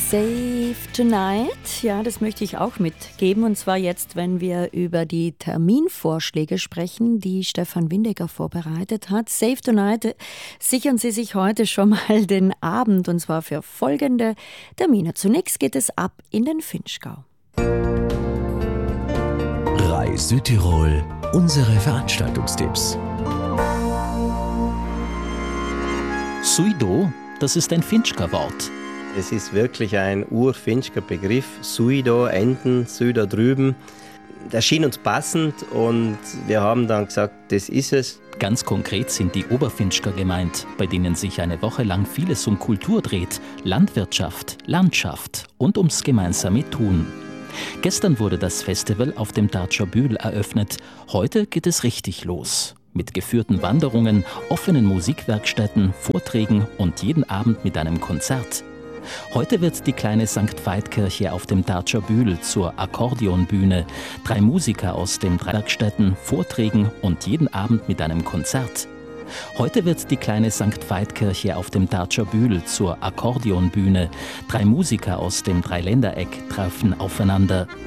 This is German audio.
Save Tonight, ja, das möchte ich auch mitgeben. Und zwar jetzt, wenn wir über die Terminvorschläge sprechen, die Stefan Windecker vorbereitet hat. Save Tonight, sichern Sie sich heute schon mal den Abend, und zwar für folgende Termine. Zunächst geht es ab in den Vinschgau. RAI Südtirol, unsere Veranstaltungstipps. Suido, das ist ein Finchker-Wort. Es ist wirklich ein Ur-Finchker Begriff. Suido, Enten, Süd da drüben. Das schien uns passend und wir haben dann gesagt, das ist es. Ganz konkret sind die Oberfinchker gemeint, bei denen sich eine Woche lang vieles um Kultur dreht, Landwirtschaft, Landschaft und ums gemeinsame Tun. Gestern wurde das Festival auf dem Dartscher Bühl eröffnet. Heute geht es richtig los. Mit geführten Wanderungen, offenen Musikwerkstätten, Vorträgen und jeden Abend mit einem Konzert. Heute wird die kleine St. Veit-Kirche auf dem Dartscher Bühl zur Akkordeonbühne. 3 Musiker aus den 3 Werkstätten, Vorträgen und jeden Abend mit einem Konzert. Heute wird die kleine St. Veit-Kirche auf dem Dartscher Bühl zur Akkordeonbühne. 3 Musiker aus dem Dreiländereck treffen aufeinander.